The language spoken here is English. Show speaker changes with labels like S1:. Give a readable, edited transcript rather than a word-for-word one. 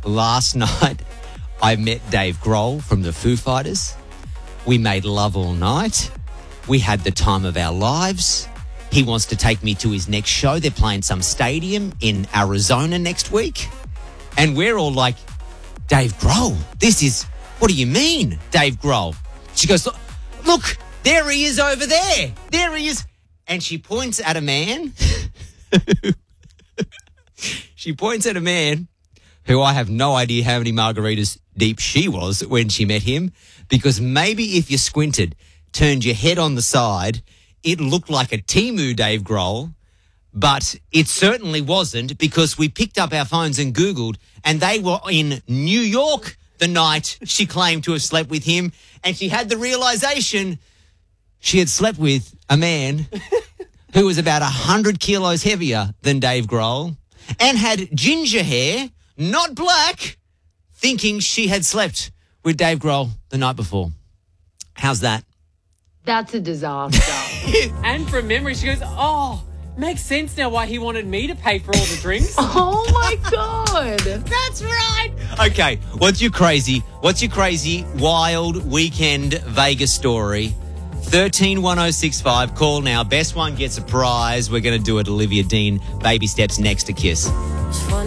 S1: last night I met Dave Grohl from the Foo Fighters. We made love all night. We had the time of our lives. He wants to take me to his next show. They're playing some stadium in Arizona next week. And we're all like, Dave Grohl, what do you mean, Dave Grohl? She goes, look, there he is over there. There he is. And she points at a man. She points at a man who I have no idea how many margaritas deep she was when she met him, because maybe if you squinted, turned your head on the side, it looked like a Temu Dave Grohl, but it certainly wasn't, because we picked up our phones and Googled, and they were in New York the night she claimed to have slept with him, and she had the realization she had slept with a man who was about 100 kilos heavier than Dave Grohl and had ginger hair, not black, thinking she had slept with Dave Grohl the night before. How's that?
S2: That's a disaster.
S3: And from memory, she goes, makes sense now why he wanted me to pay for all the drinks.
S2: Oh, my God.
S1: That's right. Okay, what's your crazy, wild weekend Vegas story? 131065. Call now. Best one gets a prize. We're going to do it. Olivia Dean, Baby Steps next to Kiss.